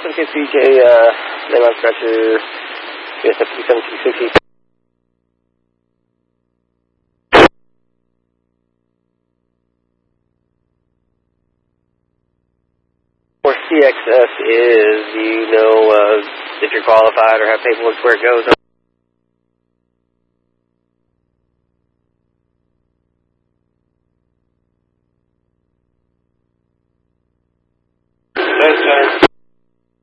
Boston KCJ, name on stretcher, USF 7260. For CXS is, do you know if you're qualified or have paperwork where it goes?